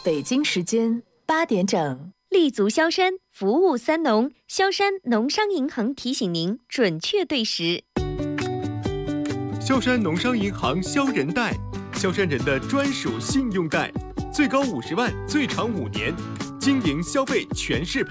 北京时间8点整， 立足萧山，服务三农。萧山农商银行提醒您准确对时。 萧山农商银行萧人贷，萧山人的专属信用贷，最高50万，最长5年，经营消费全是